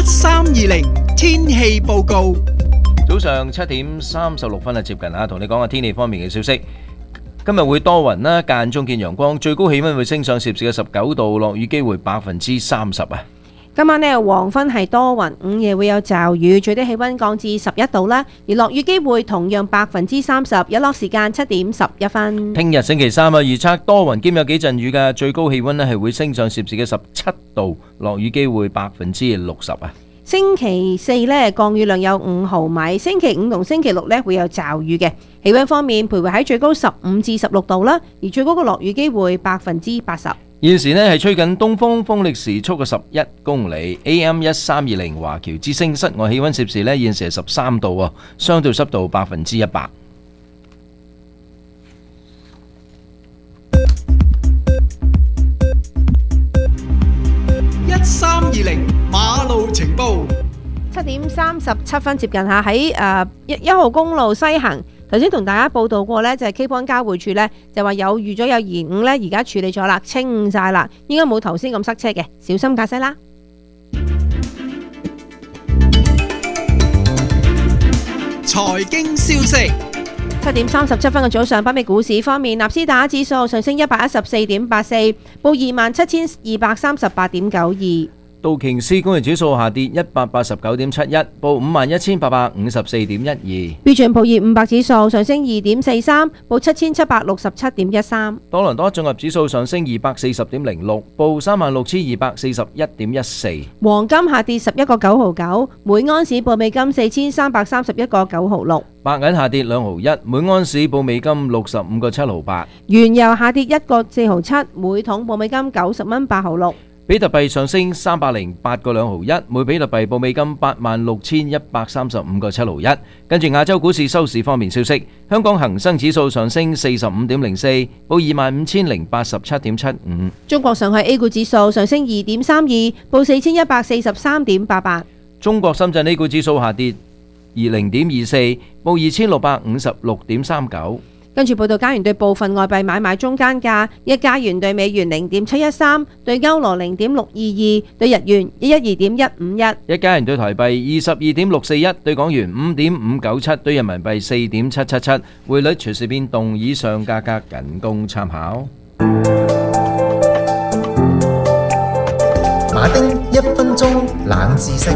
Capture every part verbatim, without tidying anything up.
三二零天氣報告。 早上七點三十六分啊，接近啊，同你講下天氣方面嘅消息。今日會多雲啦，間中見陽光，最高氣溫會升上攝氏嘅十九度，落雨機會百分之三十啊。 今晚呢，黃昏係多雲，午夜會有驟雨，最低氣溫降至十一度啦。而落雨機會同樣百分之三十，日落時間七點十一分。 聽日星期三啊，預測多雲兼有幾陣雨嘅，最高氣溫呢係會升上攝氏嘅十七度，落雨機會百分之六十啊。 星期四呢，降雨量有五毫米，星期五同星期六呢會有驟雨嘅。氣溫方面徘徊喺最高十五至十六度啦，而最高嘅落雨機會百分之八十。 現時呢係吹緊東風，風力時速嘅十一公里 ，A M 一三二零華僑之聲，室外氣溫攝氏呢現時係十三度喎，相對濕度百分之一百。 一三二零馬路情報。 七點三十七分接近下喺誒一一號公路西行。頭先同大家報道過呢，就係 K 邦交匯處呢，就話有預咗有延誤呢，而家處理咗啦，清晒啦，應該冇頭先咁塞車嘅，小心駕駛啦。 財經消息。 七點三十七分嘅早上，北美股市方面，納斯達克指數上升一百一十四點八四，報二萬七千二百三十八點九二。 道瓊斯工業指數下跌一百八十九點七一，報五萬一千八百五十四點一二。 標準普爾五百指數上升二點四三，報七千七百六十七點一三。 多倫多綜合指數上升二百四十點零六，報三萬六千二百四十一點一四。 黃金下跌十一個九毫九，每盎司報美金四千三百三十一個九毫六。 白銀下跌兩毫一，每盎司報美金六十五個七毫八。 原油下跌一個四毫七，每桶報美金九十蚊八毫六。 比特幣上升三百零八個兩毫一，每比特幣報美金八萬六千一百三十五個七毫一。跟住亞洲股市收市方面消息，香港恒生指數上升四十五點零四，報二萬五千零八十七點七五。 中國上海 A 股指數上升二點三二，報四千一百四十三點八八。 中國深圳 A 股指數下跌二零點二四，報二千六百五十六點三九。 跟住報道，加元對部分外幣買賣中間價：一加元對美元零點七一三，對歐羅零點六二二，對日元一一二點一五一。 一加元對台幣二十二點六四一，對港元五點五九七，對人民幣四點七七七。匯率隨時變動，以上價格僅供參考。 馬丁一分鐘冷知識。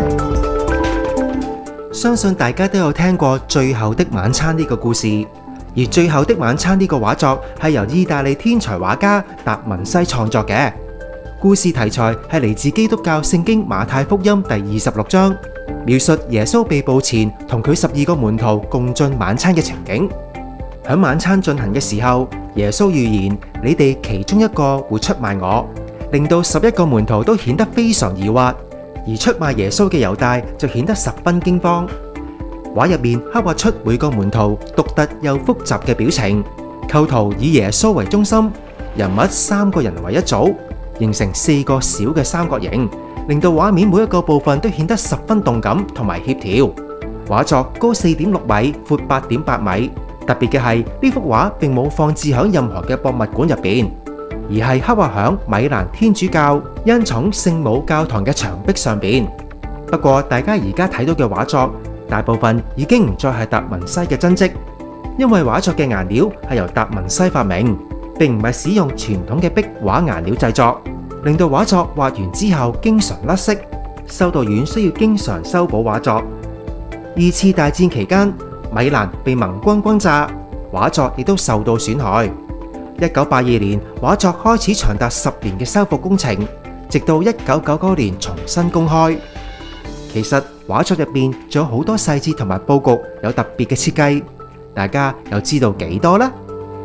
相信大家都有聽過《最後的晚餐》呢個故事。而《最後的晚餐》呢個畫作係由意大利天才畫家達文西創作嘅。故事題材係嚟自基督教聖經馬太福音第二十六章，描述耶穌被捕前同佢十二個門徒共進晚餐嘅情景。響晚餐進行嘅時候，耶穌預言你哋其中一個會出賣我，令到十一個門徒都顯得非常疑惑，而出賣耶穌嘅猶大就顯得十分驚慌。畫入面刻畫出每個門徒獨特又複雜嘅表情，構圖以耶穌為中心，人物三個人為一組，形成四個小嘅三角形，令到畫面每一個部分都顯得十分動感同埋協調。畫作高四點六米，闊八點八米。特別嘅係呢幅畫並冇放置響任何嘅博物館入邊，而係刻畫響米蘭天主教恩寵聖母教堂嘅牆壁上邊。不過大家而家睇到嘅畫作，大部分已經唔再係達文西嘅真跡，因為畫作嘅顏料係由達文西發明，並唔係使用傳統嘅壁畫顏料製作，令到畫作畫完之後經常甩色，修道院需要經常修補畫作。二次大戰期間，米蘭被盟軍轟炸，畫作亦都受到損害。一九八二年，畫作開始長達十年嘅修復工程，直到一九九九年重新公開。其實畫作入邊仲有好多細節同埋佈局有特別嘅設計，大家又知道幾多呢？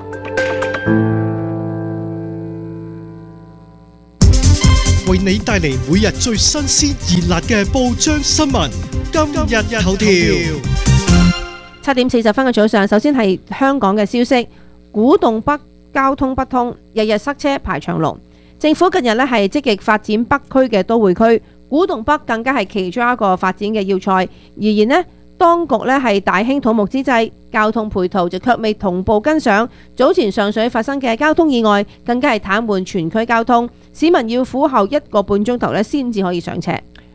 為你帶嚟每日最新鮮熱辣嘅報章新聞，今日頭條。 七點四十分嘅早上，首先係香港嘅消息，古洞北交通不通，日日塞車排長龍。政府近日咧係積極發展北區嘅都會區。古洞北更加係其中一個發展嘅要塞，而言呢，當局呢係大興土木之際，交通配套就卻未同步跟上。早前上水發生嘅交通意外，更加係癱瘓全區交通，市民要苦候一個半鐘頭呢先至可以上車。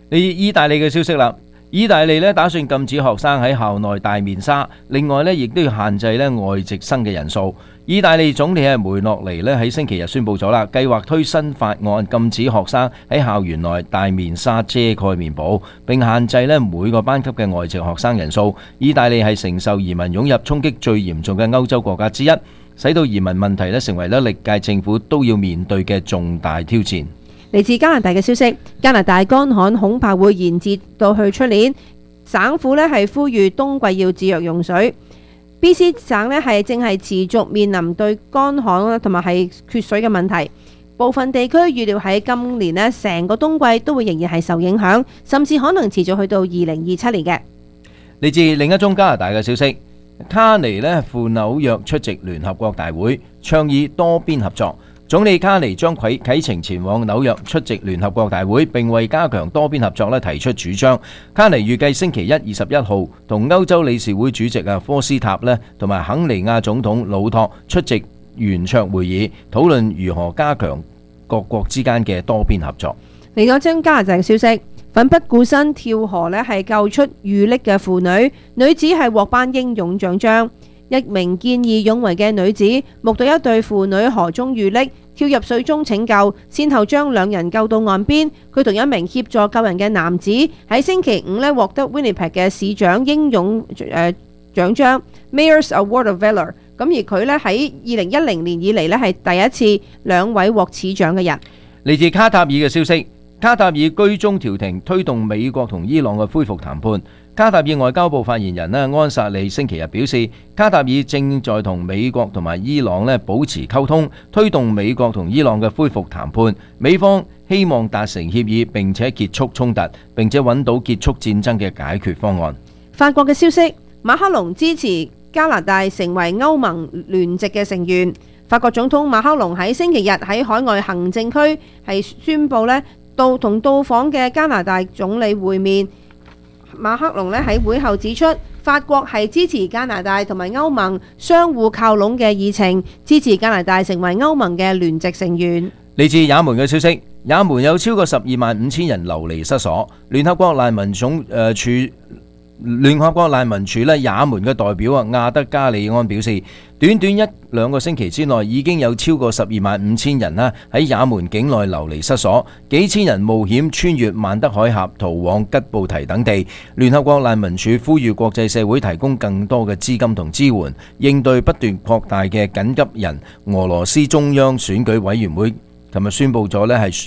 你意大利嘅消息啦，意大利咧打算禁止學生喺校內戴面紗，另外咧亦都要限制咧外籍生嘅人數。意大利總理係梅諾尼咧喺星期日宣布咗啦，計劃推新法案禁止學生喺校園內戴面紗遮蓋面部，並限制咧每個班級嘅外籍學生人數。意大利係承受移民湧入衝擊最嚴重嘅歐洲國家之一，使到移民問題咧成為咧歷屆政府都要面對嘅重大挑戰。 嚟自加拿大嘅消息，加拿大乾旱恐怕會延至到去出年。省府咧係呼籲冬季要節約用水。B C 省咧係正係持續面臨對乾旱同埋係缺水嘅問題。部分地區預料喺今年咧成個冬季都會仍然係受影響，甚至可能持續去到二零二七年嘅。 嚟自另一宗加拿大嘅消息，卡尼咧赴紐約出席聯合國大會，倡議多邊合作。總理卡尼將啟啟程前往紐約出席聯合國大會，並為加強多邊合作咧提出主張。卡尼預計星期一二十一號同歐洲理事會主席啊科斯塔咧同埋肯尼亞總統魯托出席圓桌會議，討論如何加強各國之間嘅多邊合作。 另外一張加拿大嘅消息，奮不顧身跳河咧係救出遇溺嘅婦女，女子係獲頒英勇獎章。一名見義勇為嘅女子目睹一對婦女河中遇溺，跳入水中拯救，先後將兩人救到岸邊。佢同一名協助救人嘅男子喺星期五咧獲得 Winnipeg 嘅市長英勇誒獎章 Mayor's Award of Valor。咁而佢咧喺二零一零年以嚟咧係第一次兩位獲此獎嘅人。 嚟自卡塔爾嘅消息，卡塔爾居中調停，推動美國同伊朗嘅恢復談判。卡塔爾外交部發言人咧安薩利星期日表示，卡塔爾正在同美國同埋伊朗咧保持溝通，推動美國同伊朗嘅恢復談判。美方希望達成協議，並且結束衝突，並且揾到結束戰爭嘅解決方案。 法國嘅消息，馬克龍支持加拿大成為歐盟聯席嘅成員。法國總統馬克龍喺星期日喺海外行政區係宣布咧到同到訪嘅加拿大總理會面。馬克龍咧喺會後指出，法國係支持加拿大同埋歐盟相互靠攏嘅議程，支持加拿大成為歐盟嘅聯席成員。 嚟自也門嘅消息，也門有超過十二萬五千人流離失所。聯合國難民總誒處聯合國難民署咧也門嘅代表啊亞德加里安表示，短短一兩個星期之內已經有超過十二萬五千人啦喺也門境內流離失所，幾千人冒險穿越曼德海峽逃往吉布提等地。聯合國難民署呼籲國際社會提供更多嘅資金同支援，應對不斷擴大嘅緊急人。俄羅斯中央選舉委員會琴日宣布咗咧係。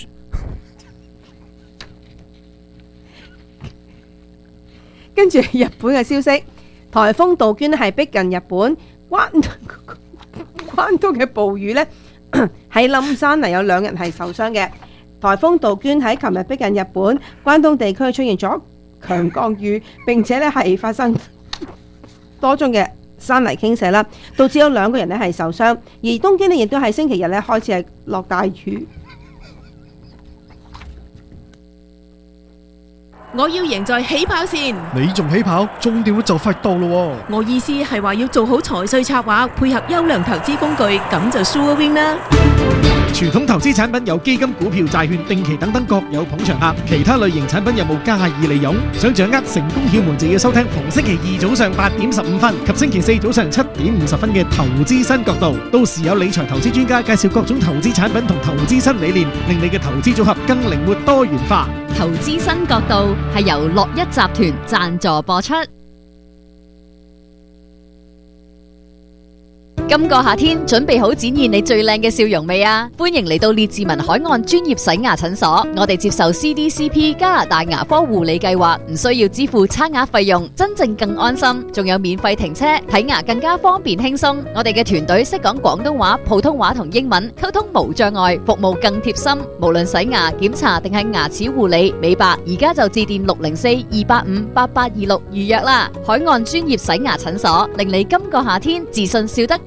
跟住日本嘅消息，颱風杜鵑係逼近日本關關東嘅暴雨呢喺冧山嚟，有兩人係受傷嘅。颱風杜鵑喺琴日逼近日本關東地區出現咗強降雨，並且咧係發生多宗嘅山泥傾瀉啦，導致有兩個人咧係受傷。而東京呢亦都係星期日咧開始係落大雨。 我要贏在起跑線。 你仲起跑，終點就快到咯。 我意思係話要做好財稅策劃，配合優良投資工具，咁就 sure win 啦。 傳統投資產品有基金、股票、債券、定期等等各有捧場客，其他類型產品有冇加以利用？想掌握成功竅門，就要收聽逢星期二早上八點十五分及星期四早上七點五十分嘅投資新角度。到時有理財投資專家介紹各種投資產品同投資新理念，令你嘅投資組合更靈活多元化。 投資新角度係由樂一集團贊助播出。今個夏天準備好展現你最靚嘅笑容未啊？歡迎嚟到列治文海岸專業洗牙診所，我哋接受 C D C P 加拿大牙科護理計劃，唔需要支付差額費用，真正更安心，仲有免費停車，睇牙更加方便輕鬆。我哋嘅團隊識講廣東話、普通話同英文，溝通無障礙，服務更貼心。無論洗牙、檢查定係牙齒護理、美白，而家就致電六零四二八五八八二六預約啦。海岸專業洗牙診所，令你今個夏天自信笑得更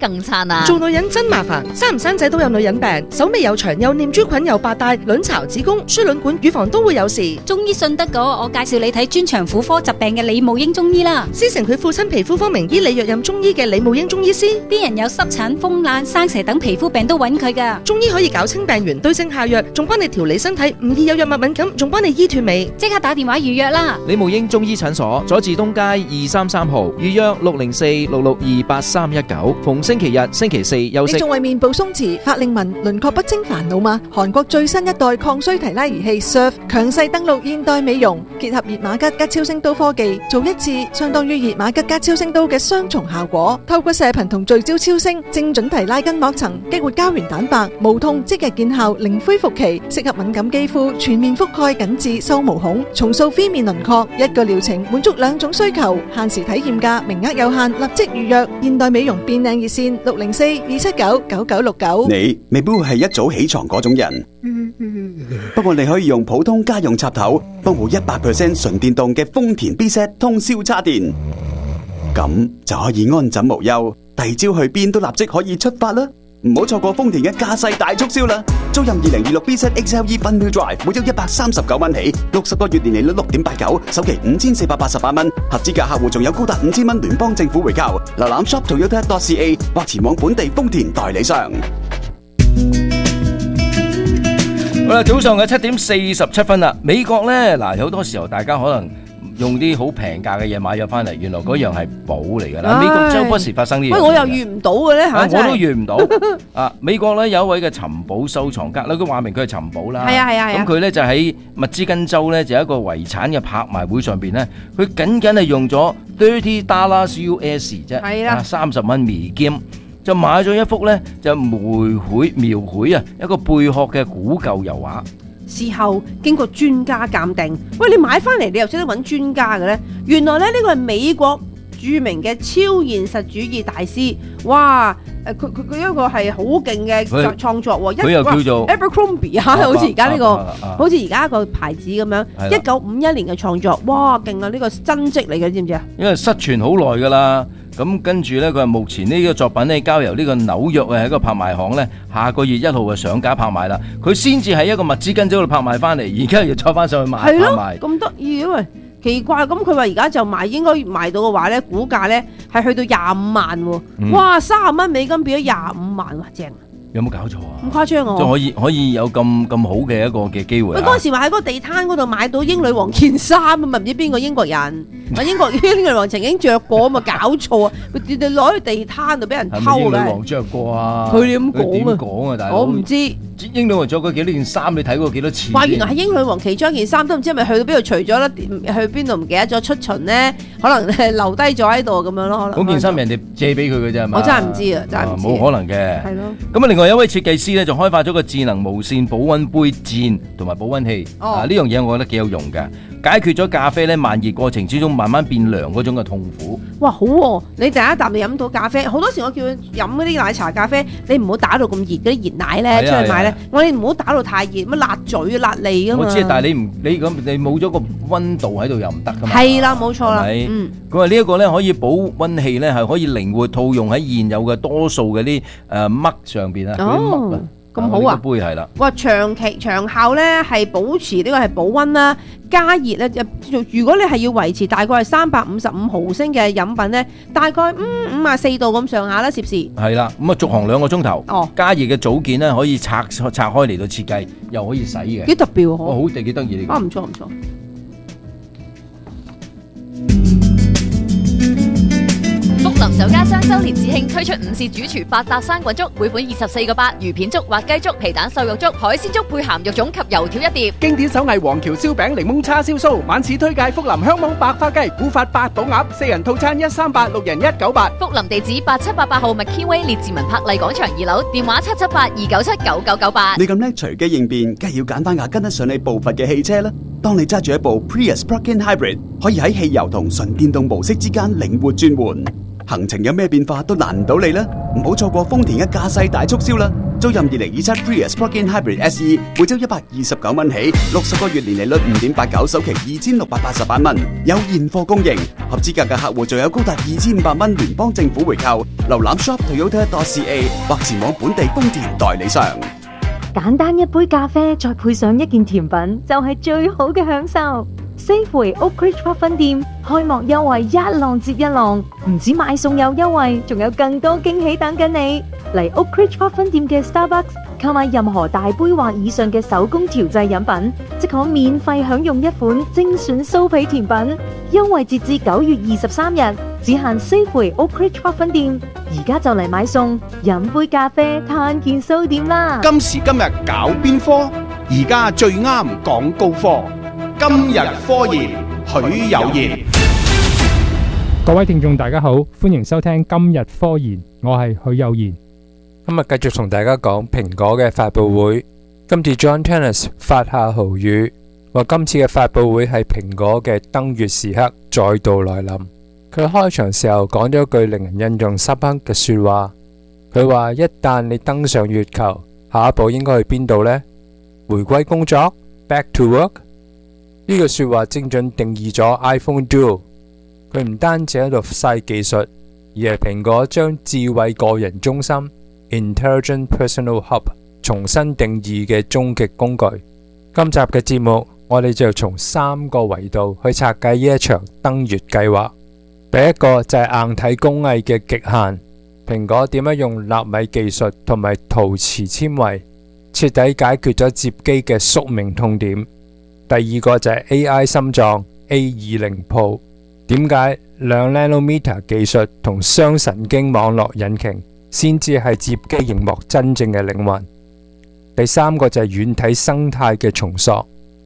更餐啊！ 做女人真麻煩，生唔生仔都有女人病，手尾又長，又念珠菌，又白帶，卵巢、子宮、輸卵管、乳房都會有事。 中醫信得過，我介紹你睇專長婦科疾病嘅李慕英中醫啦。 師承佢父親皮膚科名醫李若任中醫嘅李慕英中醫師， 啲人有濕疹、風癩、生蛇等皮膚病都揾佢噶。 中醫可以搞清病源，對症下藥，仲幫你調理身體，唔易有藥物敏感，仲幫你醫脫尾。 即刻打電話預約啦！ 李慕英中醫診所，佐治東街二三三號，預約六零四六六二八三一九，逢星期日、星期四休息。 你仲為面部鬆弛、法令紋、輪廓不清煩惱嗎？韓國最新一代抗衰提拉儀器 S U R F 強勢登陸現代美容，結合熱瑪吉加超聲刀科技，做一次相當於熱瑪吉加超聲刀嘅雙重效果。透過射頻同聚焦超聲，精準提拉筋膜層，激活膠原蛋白，無痛即日見效，零恢復期，適合敏感肌膚，全面覆蓋緊致收毛孔，重塑非面輪廓。一個療程滿足兩種需求，限時體驗價，名額有限，立即預約。現代美容變靚熱線六零四二七九九九六九。 你未必會係一早起床嗰種人，不過你可以用普通家用插頭幫部一百 percent 純電動嘅豐田 B Z 通宵叉電，咁就可以安枕無憂，第二朝去邊都立即可以出發啦！唔好錯過豐田嘅架勢大促銷啦！租任二零二六 B Z X L E Fun Wheel Drive，每周一百三十九蚊起，六十個月年利率六點八九，首期五千四百八十八蚊，合資格客戶仲有高達五千蚊聯邦政府回購。瀏覽 shop toyota dot c a 或前往本地豐田代理商。 好啦，早上嘅七點四十七分啦。美國呢，嗱，有好多時候大家可能用啲好平價嘅嘢買咗翻嚟，原來嗰樣係寶嚟㗎啦。美國周不時發生呢樣嘢。喂， 我又遇唔到嘅咧嚇， 我都遇唔到。啊，美國咧有一位嘅尋寶收藏家啦，佢話明佢係尋寶啦。 係啊係啊係啊。 咁佢咧就喺密芝根州咧就有一個遺產嘅拍賣會上邊咧，佢僅僅係用咗 thirty dollars U S 啫， 係啦， 三十蚊美金。就買咗一幅咧，就描繪描繪啊一個貝殼嘅古舊油畫。 事後經過專家鑑定，喂，你買翻嚟你又識得揾專家嘅咧？原來咧呢個係美國著名嘅超現實主義大師，哇！誒佢佢佢一個係好勁嘅創作喎， 佢又叫做 Abercrombie 嚇，好似而家呢個，好似而家一個牌子咁樣，一九五一年嘅創作，哇勁啊！呢個真跡嚟嘅，知唔知啊？ 因為失傳好耐㗎啦。咁跟住咧，佢話目前呢個作品咧交由呢個紐約嘅一個拍賣行咧，下個月一號就上架拍賣啦。佢先至喺一個密芝根州度拍賣翻嚟，而家又坐翻上去賣拍賣。 咁得意嘅喂，奇怪！咁佢話而家就賣，應該賣到嘅話咧，股價咧係去到廿五萬喎。嗯、哇，三十蚊美金變咗廿五萬，哇正！ 有冇搞錯啊？ 咁誇張啊！ 即係可以可以有咁咁好嘅一個嘅機會。 佢嗰時話喺嗰個地攤嗰度買到英女王件衫啊嘛，唔知邊個英國人，話英國英女王曾經着過啊嘛，搞錯啊！佢哋攞去地攤度俾人偷嘅。係咪英女王着過啊？佢哋咁講啊？點講啊？大佬，我唔知。 英女王着過幾多件衫？你睇過幾多次？ 話原來係英女王其中一件衫，都唔知係咪去到邊度除咗啦，去邊度唔記得咗出巡咧，可能留低咗喺度咁樣咯。 嗰件衫人哋借俾佢嘅啫，係嘛？ 我真係唔知啊，真係唔知。 冇可能嘅。 係咯。 咁啊，另外有一位設計師咧，就開發咗個智能無線保溫杯墊同埋保溫器。哦。啊，呢樣嘢我覺得幾有用嘅，解決咗咖啡咧慢熱過程之中慢慢變涼嗰種嘅痛苦。 哇，好喎！你第一啖你飲到咖啡，好多時我叫佢飲嗰啲奶茶咖啡，你唔好打到咁熱嗰啲熱奶咧，出去買咧，我哋唔好打到太熱，乜辣嘴辣脷噶嘛。 我知，但係你唔你咁你冇咗個溫度喺度又唔得噶嘛。 係啦，冇錯啦。嗯。 佢話呢一個咧可以保溫器咧係可以靈活套用喺現有嘅多數嘅啲誒麥上邊啊。 哦。咁好啊！ 杯係啦， 哇，長期長效咧係保持呢個係保溫啦，加熱咧就如果你係要維持大概係三百五十五毫升嘅飲品咧，大概嗯五啊四度咁上下啦，攝氏。係啦，咁啊續航兩個鐘頭。哦，加熱嘅組件咧可以拆拆開嚟到設計，又可以洗嘅。 幾特別喎！ 哦，好地幾得意呢個。 啊，唔錯唔錯。 福林酒家雙周年節慶推出五試主廚八搭生滾粥，每款二十四個八，魚片粥、滑雞粥、皮蛋瘦肉粥、海鮮粥配鹹肉粽及油條一碟。 經典手藝黃橋燒餅、檸檬叉燒酥，晚市推介福林香網白花雞、古法八寶鴨，四人套餐一三八，六人一九八。 福林地址八七八八號麥堅威列治文柏麗廣場二樓，電話七七八二九七九九九八。 你咁叻隨機應變，梗係要揀翻架跟得上你步伐嘅汽車啦。當你揸住一部 Prius Plug-in Hybrid， 可以喺汽油同純電動模式之間靈活轉換。行程有咩變化都難唔到你啦，唔好錯過豐田嘅駕駛大促銷啦！ 租任二零二七 Prius Plug-in Hybrid S E， 每周一百二十九蚊起，六十個月年利率五點八九，首期二千六百八十八蚊，有現貨供應。合資格嘅客戶仲有高達二千五百蚊聯邦政府回扣。瀏覽 shop toyota dot c a 或前往本地豐田代理商。 簡單一杯咖啡，再配上一件甜品，就係最好嘅享受。Safeway Oakridge Park 分店開幕優惠一浪接一浪，唔止買餸有優惠，仲有更多驚喜等緊你。嚟 Oakridge Park 分店嘅 Starbucks 購買任何大杯或以上嘅手工調製飲品，即可免費享用一款精選酥皮甜品。優惠截至九月二十三日，只限 Safeway Oakridge Park 分店。而家就嚟買餸，飲杯咖啡，嘆件酥點啦！ 今時今日搞邊科？而家最啱講高科。今日科研，許有賢。 各位聽眾大家好，歡迎收聽今日科研，我係許有賢。 今日繼續同大家講蘋果嘅發佈會。今次 John Tennant 發下豪語，話今次嘅發佈會係蘋果嘅登月時刻再度來臨。佢開場時候講咗句令人印象深刻嘅說話，佢話一旦你登上月球，下一步應該去邊度呢？回歸工作 ，Back to work。呢句說話精準定義咗 iPhone Duo。佢唔單止喺度晒技術，而係蘋果將智慧個人中心 Intelligent Personal Hub 重新定義嘅終極工具。今集嘅節目，我哋就從三個維度去拆解呢一場登月計劃。第一個就係硬體工藝嘅極限，蘋果點樣用納米技術同埋陶瓷纖維徹底解決咗摺機嘅宿命痛點。第二個就係 A I 心臟 A 二十 Pro， 點解兩 nanometer 技術同雙神經網絡引擎先至係摺機螢幕真正嘅靈魂。第三個就係軟體生態嘅重塑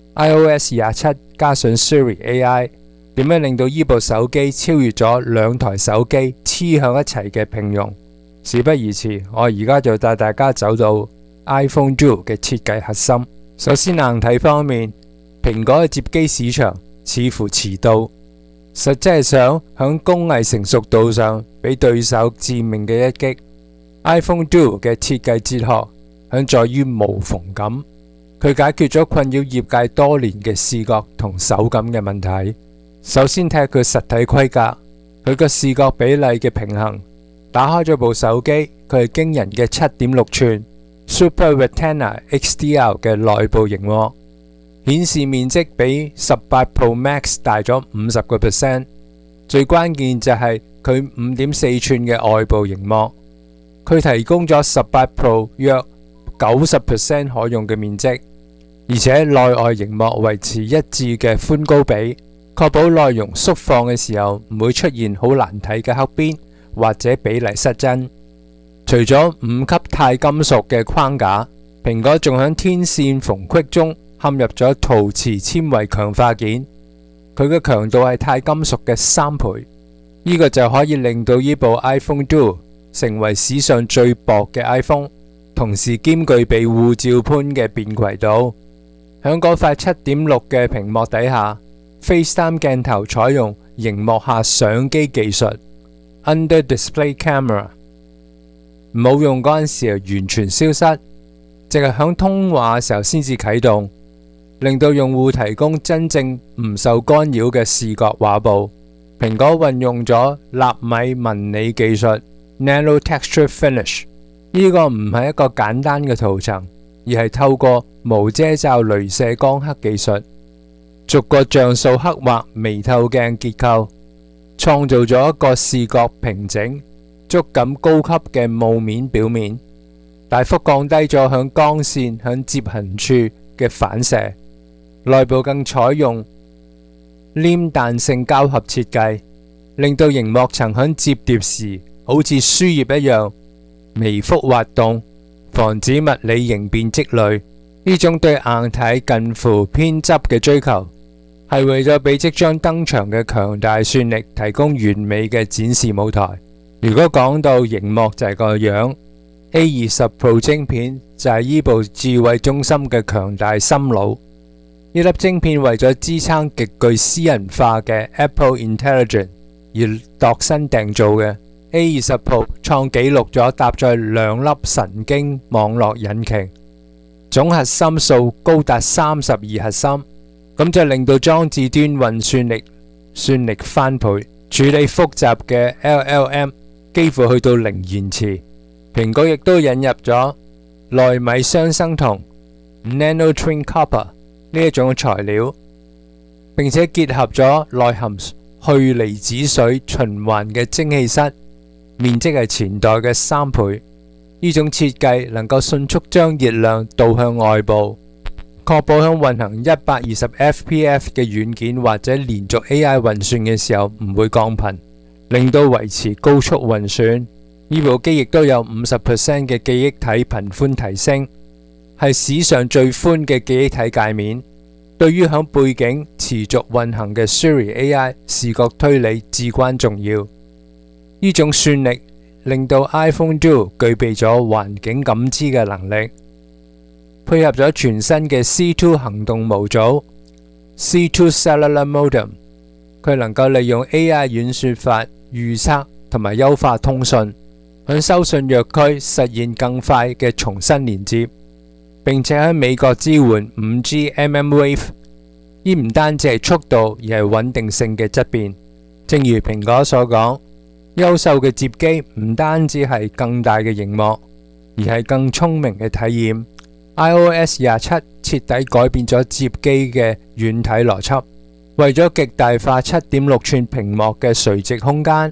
iOS 廿七加上 Siri A I， 點樣令到呢部手機超越咗兩台手機黐向一齊嘅平庸。事不宜遲，我而家就帶大家走到 iPhone Duo 嘅設計核心。首先硬體方面，蘋果嘅摺機市場似乎遲到，實際係想響工藝成熟度上俾對手致命嘅一擊。iPhone Duo 嘅設計哲學響在於無縫感，佢解決咗困擾業界多年嘅視覺同手感嘅問題。首先睇下佢實體規格，佢個視覺比例嘅平衡。打開咗部手機，佢係驚人嘅 七點六寸 Super Retina X D R 嘅內部螢幕，顯示面積比十八 Pro Max 大咗五十個 percent。最關鍵就係佢五點四寸嘅外部螢幕，佢提供咗十八 Pro 約九十 percent 可用嘅面積，而且內外螢幕維持一致嘅寬高比，確保內容縮放嘅時候唔會出現好難睇嘅黑邊或者比例失真。除咗五級鈦金屬嘅框架，蘋果仲喺天線縫隙中嵌入咗陶瓷纖維強化件，佢嘅強度係鈦金屬嘅三倍，呢、這個就可以令到呢部 iPhone Duo 成為史上最薄嘅 iPhone， 同時兼具備護照盤嘅便攜度。響嗰塊 七點六 嘅屏幕底下， FaceTime 鏡頭採用螢幕下相機技術 Under Display Camera， 冇用嗰陣時就完全消失，淨係響通話嘅時候先至啟動，令到用戶提供真正唔受干擾嘅視覺畫布。蘋果運用咗納米紋理技術 Nano Texture Finish， 呢個唔係一個簡單嘅塗層，而係透過無遮罩鐳射光刻技術，逐個像素刻畫微透鏡結構，創造咗一個視覺平整、觸感高級嘅霧面表面，大幅降低咗響光線響接痕處嘅反射。內部更採用黏彈性膠合設計，令到螢幕層響摺疊時好似書頁一樣微幅滑動，防止物理形變積累。呢種對硬體近乎偏執嘅追求，係為咗俾即將登場嘅強大算力提供完美嘅展示舞台。如果講到螢幕就係個樣， A 二十 Pro 晶片就係呢部智慧中心嘅強大心腦。呢粒晶片為咗支撐極具私人化嘅 Apple Intelligence 而度身訂造嘅 A 二十 Pro 創紀錄咗搭載兩粒神經網絡引擎，總核心數高達三十二核心，咁就令到裝置端運算力算力翻倍，處理複雜嘅 L L M 幾乎去到零延遲。蘋果亦都引入咗奈米雙生銅 Nanotwin Copper 呢一種材料，並且結合咗內含去離子水循環嘅蒸汽室，面積係前代嘅三倍。呢種設計能夠迅速將熱量導向外部，確保響運行一百二十 F P S 嘅軟件或者連續 A I 運算嘅時候唔會降頻，令到維持高速運算。呢部機亦都有 百分之五十 嘅記憶體頻寬提升，係史上最寬嘅記憶體界面。對於響背景持續運行嘅 Siri A I 視覺推理至關重要。呢種算力令到 iPhone Duo 具備咗環境感知嘅能力，配合咗全新嘅 C 二 行動模組 C 二 Cellular Modem， 佢能夠利用 A I 演算法預測同埋優化通訊，響收信弱區實現更快嘅重新連接，並且喺美國支援 五 G M M Wave。 呢唔單止係速度，而係穩定性嘅質變。正如蘋果所講，優秀嘅摺機唔單止係更大嘅螢幕，而係更聰明嘅體驗。 iOS 廿七徹底改變咗摺機嘅軟體邏輯，為咗極大化 七點六寸屏幕嘅垂直空間，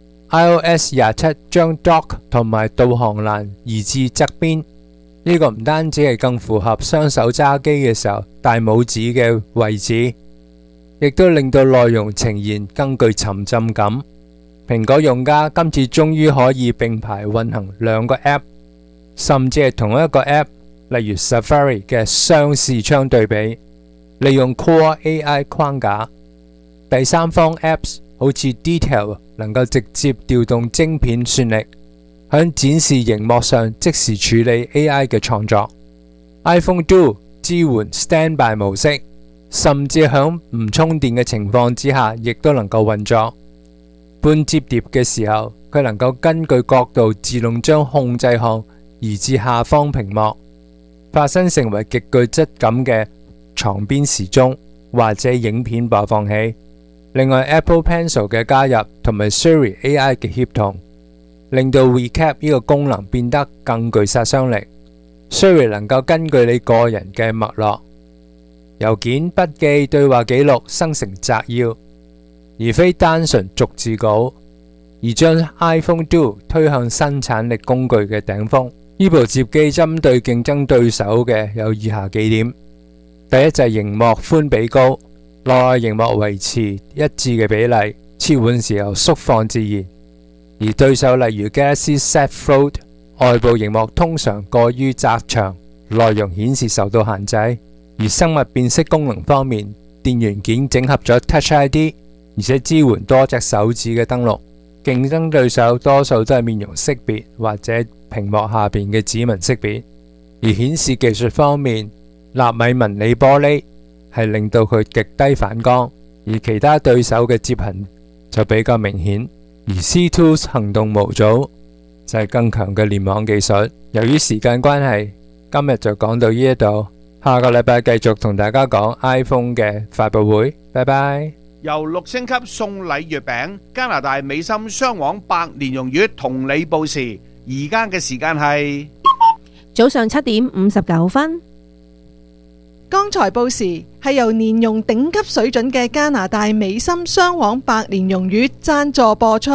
iOS 廿七將 Dock 同埋導航欄移至側邊。呢個唔單止係更符合雙手揸機嘅時候大拇指嘅位置，亦都令到內容呈現更具沉浸感。蘋果用家今次終於可以並排運行兩個 App， 甚至係同一個 App， 例如 Safari 嘅雙視窗對比，利用 Core A I 框架。第三方 Apps 好似 Detail 能夠直接調動晶片算力，響展示熒幕上即時處理 A I 嘅創作。 iPhone Duo 支援 Standby 模式，甚至響唔充電嘅情況之下亦都能夠運作。半摺疊嘅時候，佢能夠根據角度自動將控制項移至下方屏幕，化身成為極具質感嘅床邊時鐘或者影片播放器。另外 Apple Pencil 嘅加入同埋 Siri A I 嘅協同，令到 Recap 呢個功能變得更具殺傷力。Siri 能夠根據你個人嘅脈絡、郵件、筆記、對話記錄生成摘要，而非單純逐字稿，而將 iPhone Duo 推向生產力工具嘅頂峰。呢部摺機針對競爭對手嘅有以下幾點：第一就係熒幕寬比高，內外熒幕維持一致嘅比例，切換時候縮放自然。而對手例如 Galaxy Z Fold 外部熒幕通常過於窄長，內容顯示受到限制。而生物辨識功能方面，電源件整合咗 Touch I D， 而且支援多隻手指嘅登錄。競爭對手多數都係面容識別或者屏幕下邊嘅指紋識別。而顯示技術方面，納米紋理玻璃係令到佢極低反光，而其他對手嘅摺痕就比較明顯。而 C 二 行動模組就係更強嘅聯網技術。由於時間關係，今日就講到呢一度，下個禮拜繼續同大家講 iPhone 嘅發佈會。拜拜。 由六星級送禮月餅，加拿大美心雙黃白蓮蓉月同你報時，而家嘅時間係早上七點五十九分。 剛才報時係由蓮蓉頂級水準嘅加拿大美心雙黃白蓮蓉月贊助播出。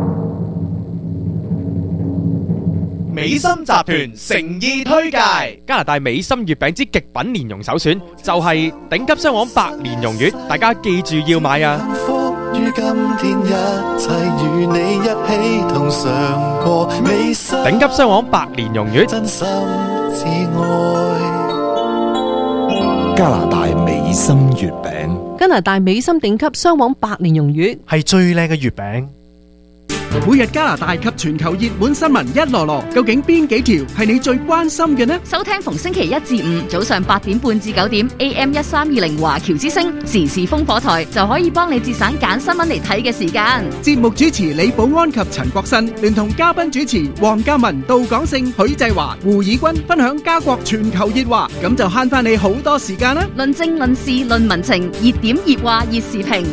美心集團誠意推介加拿大美心月餅之極品蓮蓉首選，就係頂級雙黃白蓮蓉月，大家記住要買啊！ 於今天一切與你一起同嘗過美心頂級雙黃白蓮蓉月， 真心至愛。 加拿大美心月餅， 加拿大美心頂級雙黃白蓮蓉月係最靚嘅月餅。 每日加拿大及全球熱門新聞一籮籮，究竟邊幾條係你最關心嘅呢？ 收聽逢星期一至五早上八點半至九點 A M 一三二零華僑之聲時事風火台，就可以幫你節省揀新聞嚟睇嘅時間。 節目主持李寶安及陳國新，聯同嘉賓主持黃嘉文、杜廣勝、許濟華、胡以軍分享加國全球熱話，咁就慳翻你好多時間啦！ 論政論事論民情，熱點熱話熱時評，